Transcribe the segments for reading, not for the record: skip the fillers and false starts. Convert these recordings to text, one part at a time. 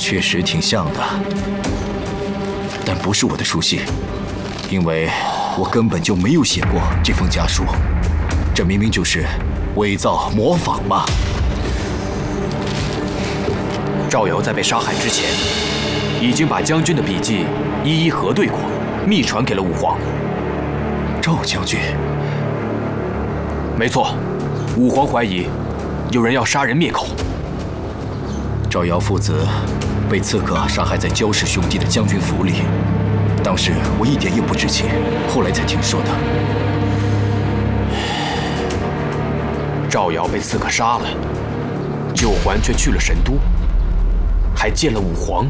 确实挺像的，但不是我的书信，因为我根本就没有写过这封家书，这明明就是伪造模仿嘛。 赵瑶在被杀害之前，已经把将军的笔记一一核对过，密传给了武皇。 赵将军， 没错，武皇怀疑有人要杀人灭口。 赵瑶父子被刺客杀害在焦氏兄弟的将军府里，当时我一点也不知情，后来才听说的。 赵瑶被刺客杀了，九环却去了神都，还见了武皇。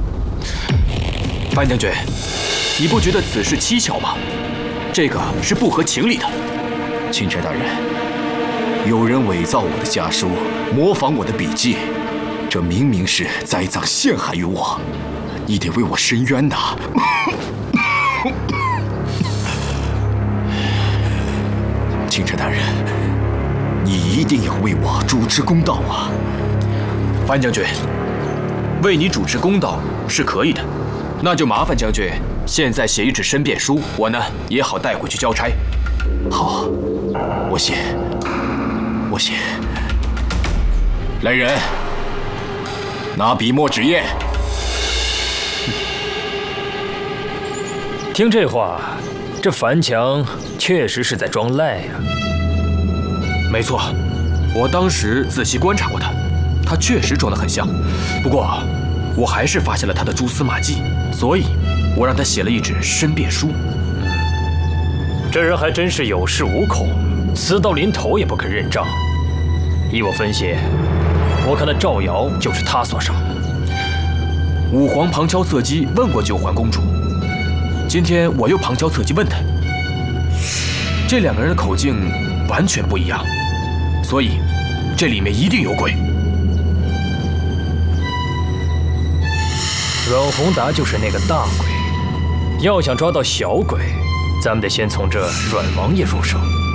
范将军，你不觉得此事蹊跷吗？这个是不合情理的。 钦差大人，有人伪造我的家书，模仿我的笔记，这明明是栽赃陷害于我，你得为我伸冤呐！钦差大人，你一定要为我主持公道啊！ 范将军，为你主持公道是可以的，那就麻烦将军现在写一纸申辩书，我呢也好带回去交差。 好，我写。来人，拿笔墨纸砚。 听这话，这樊强确实是在装赖呀。 没错，我当时仔细观察过他，他确实装得很像。不过，我还是发现了他的蛛丝马迹，所以我让他写了一纸申辩书。 这人还真是有恃无恐，死到临头也不肯认账。依我分析，我看那赵瑶就是他所杀的。 武皇旁敲侧击问过九环公主，今天我又旁敲侧击问他，这两个人的口径完全不一样，所以这里面一定有鬼。 阮宏达就是那个大鬼，要想抓到小鬼，咱们得先从这阮王爷入手。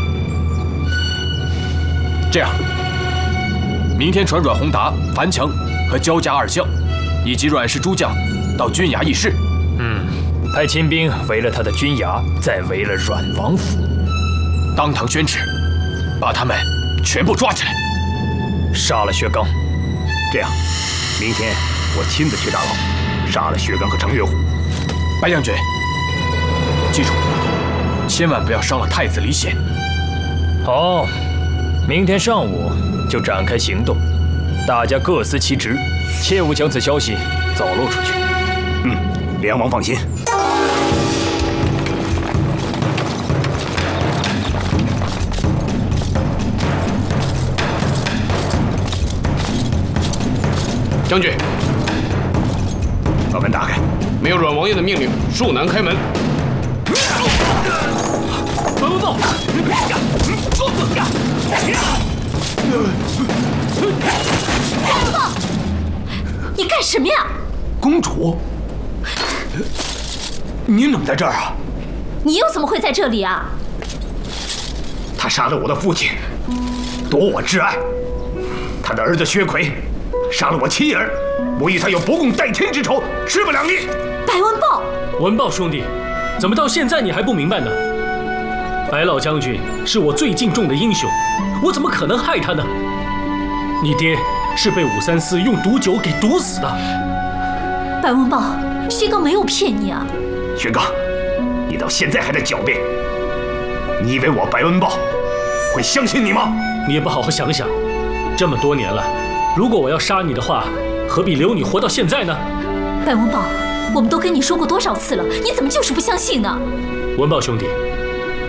这样，明天传阮宏达、樊强和焦家二将，以及阮氏诸将到军衙议事。 派亲兵围了他的军衙，再围了阮王府， 当堂宣旨，把他们全部抓起来， 杀了薛刚。 这样，明天我亲自去大牢，杀了薛刚和程月虎。 白将军，记住，千万不要伤了太子李显。 好，明天上午就展开行动，大家各司其职，切勿将此消息走漏出去。 梁王放心。 将军， 把门打开。 没有阮王爷的命令，恕难开门。 本文报。 大王，你干什么呀？ 公主，您怎么在这儿啊？ 你又怎么会在这里啊？ 他杀了我的父亲，夺我挚爱。他的儿子薛奎杀了我妻儿，我与他有不共戴天之仇，势不两立。 白文豹， 文豹兄弟，怎么到现在你还不明白呢？白老将军是我最敬重的英雄，我怎么可能害他呢？你爹是被534用毒酒给毒死的。 白文豹，薛刚没有骗你啊！ 薛刚，你到现在还在狡辩，你以为我白文豹会相信你吗？ 你也不好好想想，这么多年了，如果我要杀你的话，何必留你活到现在呢？ 白文豹，我们都跟你说过多少次了，你怎么就是不相信呢？ 文豹兄弟，